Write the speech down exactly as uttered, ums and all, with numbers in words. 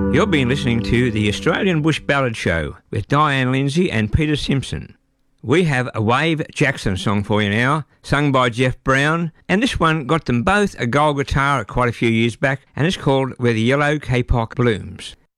You've been listening to the Australian Bush Ballad Show with Diane Lindsay and Peter Simpson. We have a Wave Jackson song for you now, sung by Jeff Brown, and this one got them both a gold guitar quite a few years back, and it's called Where the Yellow Kapok Blooms.